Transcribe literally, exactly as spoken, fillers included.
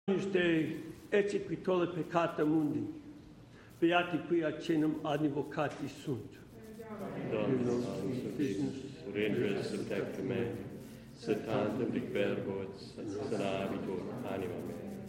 Dei ecce qui tolle peccata mundi, beati qui acenum advocati sunt. Dominus auxiliis, rendere subtectum me, sit tantum dic verbo et sanabitur anima me.